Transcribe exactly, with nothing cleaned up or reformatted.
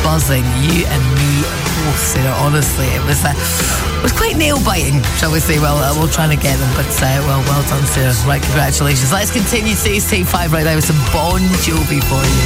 buzzing. You and me both, Sarah. Honestly, it was uh, it was quite nail biting, shall we say? Well, uh, we'll try to get them, but uh, well, well done, Sarah. Right, congratulations. Let's continue today's Take Five right now with some Bon Jovi for you.